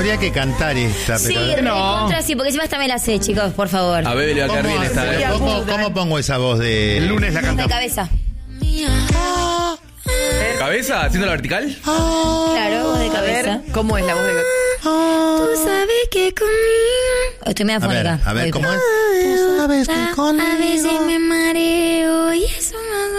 Habría que cantar esta, Sí, pero... recontra sí, porque encima esta me la sé, chicos, por favor. A Bebe le va a caer bien esta. ¿Cómo pongo esa voz de...? El lunes la De cantamos. cabeza. ¿Cabeza? ¿Haciendo la vertical? Claro, voz de A ver, cabeza. ¿cómo es la voz de Tú sabes que conmigo... Estoy media fónica. A ver, Hoy. ¿cómo es? Tú sabes que A veces me mareo y eso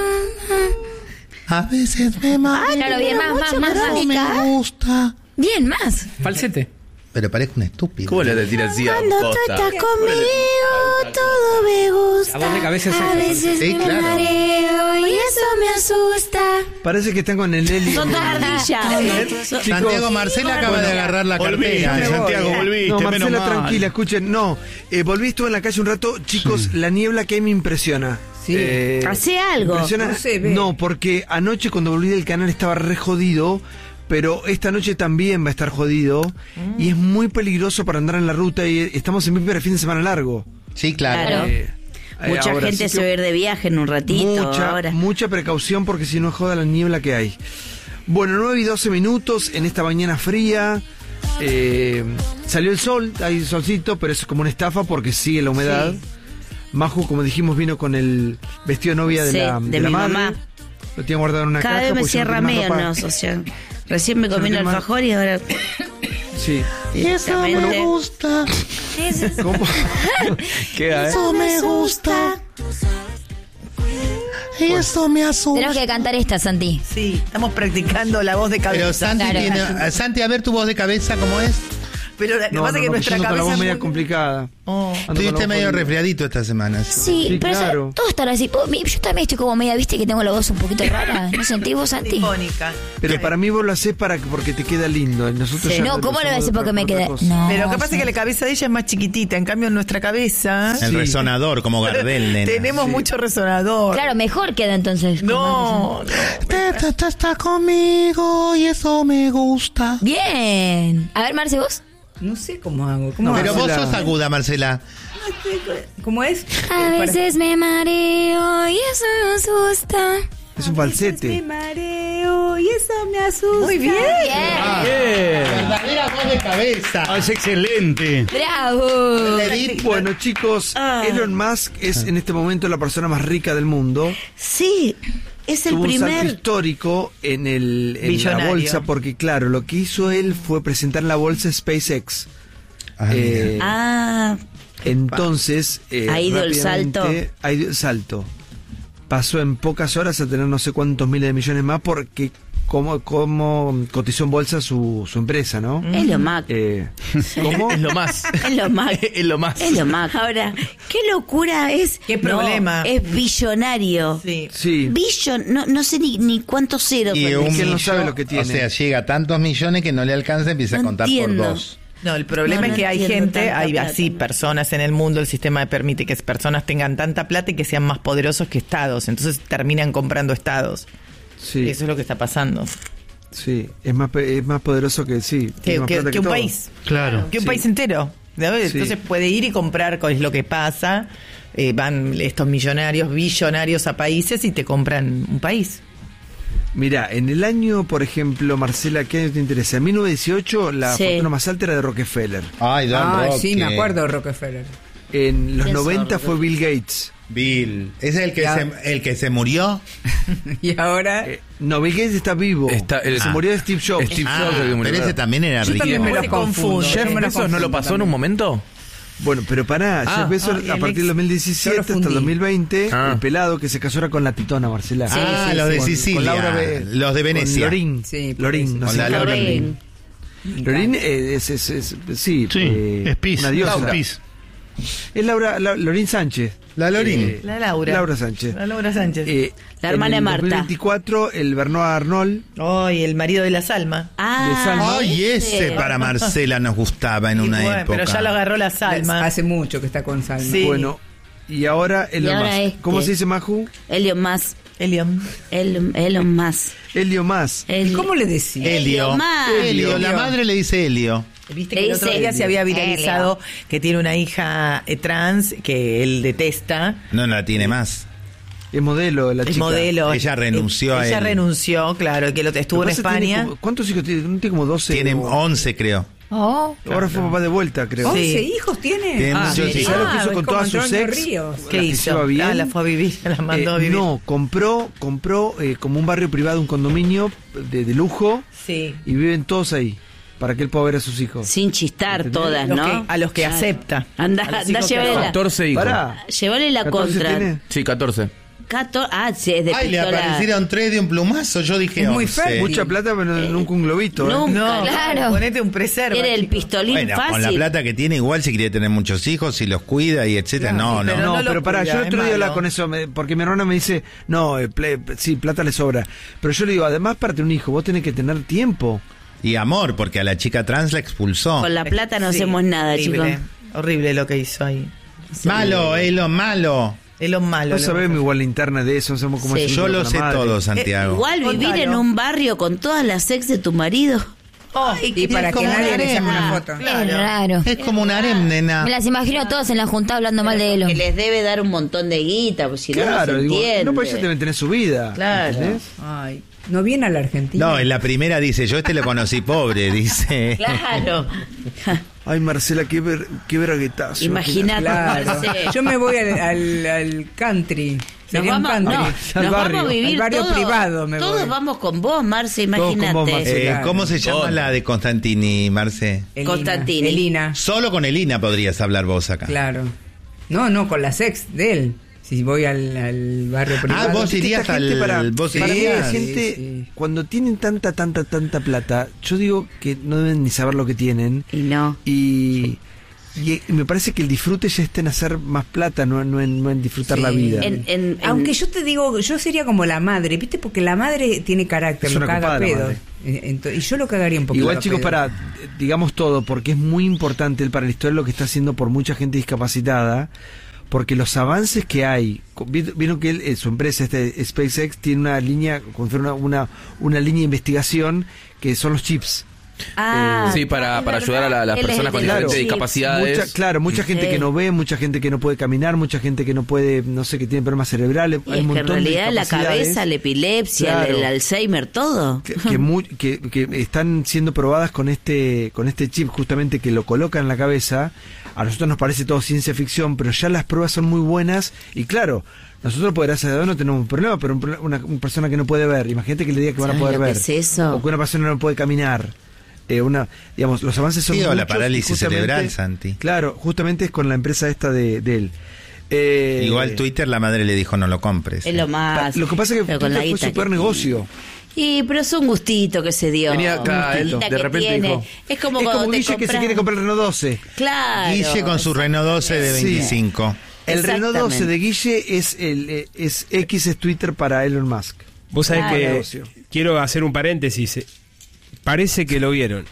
A veces me mareo. Claro, bien, más. Me gusta. Bien, más. Falsete. Pero parezco un estúpido. ¿Cómo le tira así a Costa? Conmigo todo me gusta. La voz de cabeza es esa. A veces Sí, me claro. mareo y eso me asusta. Parece que están con el Eli. Son ardillas. Santiago Marcela acaba de agarrar la Volví, cartera. Santiago, volviste, No, menos Marcela, mal. tranquila, escuchen. No, volví, estuve en la calle un rato. Chicos, la niebla que hay me impresiona. Sí. Hace algo. Impresiona. No se ve. No, porque anoche cuando volví del canal estaba re jodido. Pero esta noche también va a estar jodido. Y es muy peligroso para andar en la ruta. Y estamos en víspera de fin de semana largo. Sí, claro. Claro. Mucha Ahora, gente así se que va a ir de viaje en un ratito. ahora. mucha precaución porque si no joda la niebla que hay. Bueno, 9:12 en esta mañana fría. Salió el sol, hay solcito, pero es como una estafa porque sigue la humedad. Maju, como dijimos, vino con el vestido de novia de Sí, la de mi madre. mamá. Lo tiene guardado en una Cada caja. vez me porque ya no cierra tiene más ropa. menos, o sea, recién me Ya no comí un tiene más- alfajor y ahora Sí. Y eso me directamente- gusta. ¿Cómo? Queda, ¿eh? Eso me gusta. Y eso me asusta. Tenemos que cantar esta, Santi. Sí, estamos practicando la voz de Pero cabeza. Santi Claro. tiene... Santi, a ver tu voz de cabeza, ¿cómo es? Pero lo que pasa es que nuestra yo ando con la cabeza voz es media muy... complicada. Oh. Ando con la Estuviste voz medio jodida. resfriadito esta semana. Sí, Sí, pero claro. todos están así. Yo también estoy como media, viste que tengo la voz un poquito rara. ¿No sentís vos, Santi? Sinfónica. Pero para mí vos lo hacés porque te queda lindo. Nosotros Sí. ya No, ¿cómo lo voy a hacer porque me otra queda? cosa. No. Pero capaz es que la cabeza de ella es más chiquitita, en cambio en nuestra cabeza El Sí. resonador, como Gardel, nena. tenemos mucho resonador. Claro, mejor queda entonces. No, Está conmigo y eso me gusta. Bien. A ver, Marce, vos. no sé cómo hago. Pero vos Marcela. sos aguda, Marcela. ¿Cómo es? A veces me mareo y eso me asusta. Es un falsete. mareo y eso me asusta. Muy bien. Bien. Verdadera voz de cabeza. Ah, es excelente. Bravo. Bueno, chicos, Elon Musk es en este momento la persona más rica del mundo. sí, es el Tuvo un salto primer. histórico en la Billonario. bolsa, porque claro, lo que hizo él fue presentar en la bolsa SpaceX. Eh, Ah, Entonces, Ha ido el rápidamente salto. ha ido el salto. Pasó en pocas horas a tener no sé cuántos miles de millones más porque como cotizó en bolsa su empresa, ¿no? es lo más. ¿Cómo? Es lo más. Es lo más. Es lo más. Es lo más. Ahora, qué locura es. Qué problema. No, es billonario. Sí. Sí. No sé ni cuántos ceros. Y son. un Es que él no sabe millón, lo que tiene. O sea, llega a tantos millones que no le alcanza, empieza a No contar entiendo. por dos. No, el problema No es que hay entiendo gente, tanta hay plata. así personas en el mundo, el sistema permite que personas tengan tanta plata y que sean más poderosos que estados, entonces terminan comprando estados. Sí, Eso es lo que está pasando. sí. Es más poderoso que sí. tiene más plata Que un todo. país. Claro. Que un Sí. país entero. ¿Sabes? Sí. Entonces puede ir y comprar es lo que pasa. Van estos billonarios a países y te compran un país. Mira, en el año, por ejemplo, Marcela, ¿qué año te interesa? En 1918 la Sí. fortuna más alta era de Rockefeller. Ay, Don Roque. sí, me acuerdo de Rockefeller. En los Qué 90 sordo. fue Bill Gates. Bill. ¿Es el que, Ya. el que se murió? Y ahora... No, Bill Gates está vivo. Está- Se murió de Steve Jobs. Steve Ah, Jobs, el que murió. pero ese también era Yo rico. también me lo confundo. ¿Jeff Yo me lo Bezos no lo confundo pasó en un también. momento? Bueno, pero pará, Jeff Bezos y a el partir del ex- 2017 yo lo hasta fundí. el 2020, Ah. el pelado que se casó era con la titona, Marcela. Ah, los de Con Sicilia. Laura los de Venecia. Con Lorín. Sí, Lorín, no Con sé la qué. Lorín. Lorín sí, Es Pis. una diosa. Laura. Pis. Es Lorín Sánchez. La Lorín. La Laura. Laura Sánchez. La Laura Sánchez. La hermana de en el Marta. 2024, el Bernard Arnold. Ay, el marido de la Salma. de Salma. Ay, ese para Marcela nos gustaba en Y una bueno, época. pero ya lo agarró la Salma. Hace mucho que está con Salma. Sí. Bueno, y ahora Elon ahora Musk. este. ¿Cómo se dice, Maju? Elon Musk. Elion. Elon Musk. Helio Musk. ¿Cómo le decía? Helio. Musk. Helio. La madre le dice Helio. Viste Le que el otro dice día se había Helio. viralizado que tiene una hija trans que él detesta. No la tiene más. Es modelo, la Es chica. modelo. Ella renunció a Ella él. renunció, claro, que estuvo Lo en que pasa es que España. ¿cuántos hijos tiene? Tiene como 12. Tiene o- 11, creo. Oh. Ahora fue papá de vuelta, creo. 11 hijos tiene. Tiene muchos ¿Sabes hijos. lo que hizo es con como todas sus Antonio ex? Ríos. ¿Qué La que hizo? lleva bien. La fue a vivir, la mandó a vivir. No, compró como un barrio privado, un condominio de lujo, Sí. y viven todos ahí, para que él pueda ver a sus hijos. Sin chistar ¿Entendés? todas, Los ¿no? que- a los que acepta. Anda, A los anda, hijos que llévale la, 14 hijos. Pará. llévale la 14 contra. tiene. Sí, 14. Sí, es de Ay, le pistola. aparecieron 3 de un plumazo. Yo dije Es muy 11. fértil. Mucha plata, pero nunca un globito. ¿eh? Nunca, No, claro. Ponete un preserva. Era el chico. pistolín Bueno, fácil. con la plata que tiene, igual si quería tener muchos hijos, si los cuida y etcétera. Claro, no, sí, no. No, no lo pero pará, cuida, yo el otro es día hablaba malo. con eso, porque mi hermana me dice, no, sí, plata le sobra. Pero yo le digo, además, para tener un hijo, vos tenés que tener tiempo. Y amor, porque a la chica trans la expulsó. Con la plata no Sí, hacemos nada, horrible, chicos. Horrible lo que hizo ahí. Malo, es lo malo. Es lo malo. No sabemos igual la interna de eso, no sabemos cómo Sí. es el Yo vínculo lo con sé la madre. todo, Santiago. Igual vivir Contalo. en un barrio con todas las ex de tu marido. Y para que como nadie una le saque arena. una foto. Es raro. Es como un harem, nena. Me las imagino a todas en la juntada hablando mal de Elon. Que les debe dar un montón de guita, pues si no, Claro, no se digo, entiende. no, pues ellos deben tener su vida. Claro. ¿entendés? Ay, no viene a la Argentina. No, en la primera dice, yo lo conocí pobre, dice. Claro. Ay, Marcela, qué braguetazo. Imagínate. Claro. Marcelo. Yo me voy al country. Nos Sería un vamos, country. no, Al nos barrio. vamos a vivir Al barrio todos, privado me todos voy. vamos con vos, Marce, Todos con vos, imagínate. Marce. Claro. ¿Cómo se llama la de Constantini, Marce? Elina. Constantini. Elina. Solo con Elina podrías hablar vos acá. Claro. No, con las ex de él. Si voy al barrio privado. Ah, vos Es que irías esta gente al... vos para mí irías. la gente, sí. cuando tienen tanta plata, yo digo que no deben ni saber lo que tienen. Y no. Y me parece que el disfrute ya está en hacer más plata, no en disfrutar la vida. Aunque yo te digo, yo sería como la madre, ¿viste? Porque la madre tiene carácter, Es lo una caga copada la pedo. madre. Y yo lo cagaría un poquito. Igual, a chicos, pedo. digamos todo, porque es muy importante para la historia lo que está haciendo por mucha gente discapacitada, porque los avances que hay, vieron que su empresa, SpaceX, tiene una línea, una línea de investigación que son los chips. Sí, para ayudar a las Él es personas con el de diferentes los discapacidades. Mucha gente que no ve, mucha gente que no puede caminar, mucha gente que no puede, no sé, que tiene problemas cerebrales. Y hay un es que en montón de realidad la discapacidades cabeza, la epilepsia, Claro. el Alzheimer, todo. que están siendo probadas con este chip justamente que lo colocan en la cabeza. A nosotros nos parece todo ciencia ficción, pero ya las pruebas son muy buenas y claro, nosotros por gracias a Dios no tenemos un problema, pero una persona que no puede ver, imagínate que le diga que van a ¿Sabes poder lo que ver, es eso? o que una persona no puede caminar. Digamos, los avances son Sí, o la muchos y parálisis justamente- cerebral, Santi. Claro, justamente es con la empresa esta de él. Igual Twitter la madre le dijo no lo compres. Es lo más. Lo que pasa es que pero con la Twitter fue guita super que negocio. Y pero es un gustito que se dio. Venía acá, Un él, gustito de que repente tiene. dijo. Es como Es cuando como te Guille que se compras- quiere comprar el Renault 12. Claro. Guille con su Renault 12 de Sí. 25. El Renault 12 Exactamente. de Guille es X es Twitter para Elon Musk. Vos sabés Claro. que Negocio. quiero hacer un paréntesis. Parece que lo vieron.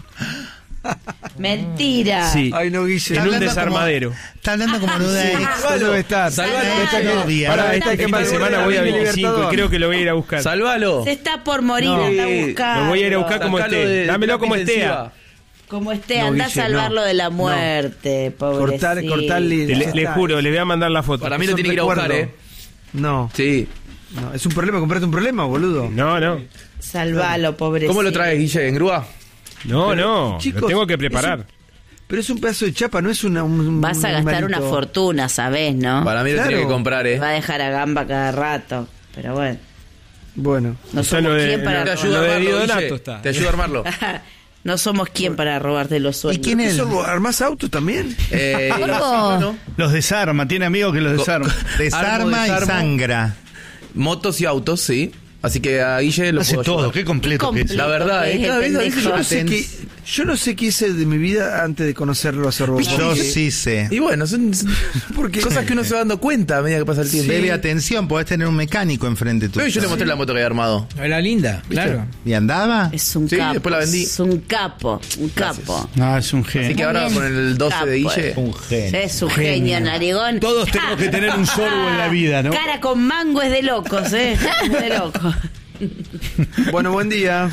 Mentira. Sí. Ay, no, Guille. En un desarmadero. Está hablando como nuda ex. Esto debe estar. Salvalo. Para este fin de semana voy a 25 Libertador. y creo que lo voy a ir a buscar. ¡Salvalo! Se está por morir, No. anda a Sí, buscar. Lo voy a ir a buscar como Sacalo esté. de Dámelo terapia como esté. intensiva. Como esté, No, anda a Guille, salvarlo no. de la No. muerte, pobrecito. Cortarle. Le juro, le voy a mandar la foto. Para mí Es lo un tiene que ir a buscar, recuerdo. No, Sí. no, es un problema, comprate un problema, boludo. No. Salvalo, pobrecito. ¿Cómo lo traes, Guille? ¿En grúa? No. chicos, Lo tengo que preparar. Pero es un pedazo de chapa, no es un Vas a gastar una animalito. fortuna, ¿sabés, no? Para mí lo Claro. tiene que comprar, Te va a dejar a gamba cada rato. Pero bueno, Bueno, no O sea, somos lo de- quien para Te Lo ayuda a de armarlo, Donato Guille. está. Te ayuda a armarlo. No somos quien para robarte los sueños. ¿Y quién es? ¿Eso armás autos también? Gordo. Los desarma, tiene amigos que los desarman. Desarma y desarmo. sangra. Motos y autos, sí. Así que a Guille lo Hace puedo todo, ayudar. qué completo que es. La verdad, que es cada el vez pendejo. Yo no sé qué hice de mi vida antes de conocerlo a Sorbo. Yo sí sé. Y bueno, son Porque cosas que uno se va dando cuenta a medida que pasa el tiempo. Bebe, atención, podés tener un mecánico enfrente tuyo. Pero yo le mostré la moto que había armado. Era linda, claro. ¿Y andaba? Es un Sí, capo. después la vendí. Es un capo, un capo. Ah, es un Así genio. que ahora bien. con el 12 de Capo, Guille. Un genio. Es un genio, narigón. Todos tenemos que tener un sorbo en la vida, ¿no? Cara con mango es de locos, ¿eh? Es de locos. Bueno, buen día.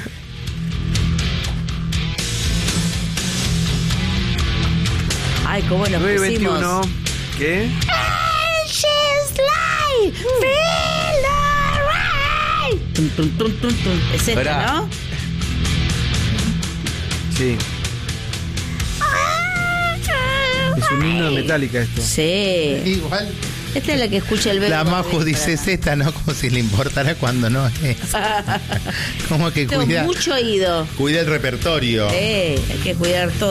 Ay, cómo nos 921. pusimos. ¿Qué? Tum, tum, tum, tum, tum. Es esta, Esperá. ¿no? Sí. Es un himno de Metallica esto. Sí. Igual. Esta es la que escucha el bebé. La Majo dice, es esta, ¿no? Como si le importara cuando no es. Como que Tengo cuida mucho oído. el repertorio. Hay que cuidar todo.